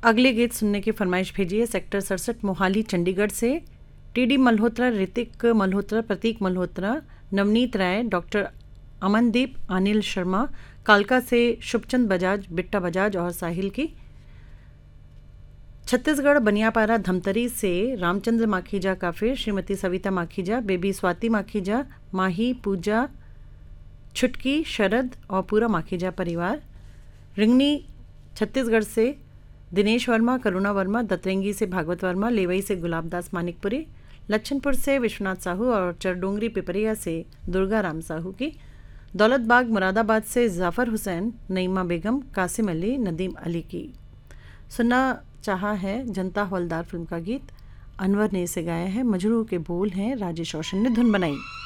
अगले गीत सुनने की फरमाइश भेजी है सेक्टर 67 मोहाली चंडीगढ़ से टीडी मल्होत्रा, ऋतिक मल्होत्रा, प्रतीक मल्होत्रा, नवनीत राय, डॉक्टर अमनदीप, अनिल शर्मा, कालका से शुभचंद बजाज, बिट्टा बजाज और साहिल की। छत्तीसगढ़ बनियापारा धमतरी से रामचंद्र माखीजा काफिर, श्रीमती सविता माखीजा, बेबी स्वाति माखीजा, माही, पूजा, छुटकी, शरद और पूरा माखीजा परिवार। रिंगनी छत्तीसगढ़ से दिनेश वर्मा, करुणा वर्मा, दतरेंगी से भागवत वर्मा, लेवई से गुलाबदास मानिकपुरी, लच्छनपुर से विश्वनाथ साहू और चरडोंगरी पिपरिया से दुर्गा राम साहू की। दौलत बाग मुरादाबाद से जाफ़र हुसैन, नईमा बेगम, कासिम अली, नदीम अली की। सुनना चाहा है जनता हवलदार फिल्म का गीत, अनवर ने इसे गाया है। मजरू के बोल हैं राजेश रोशन ने धुन बनाई।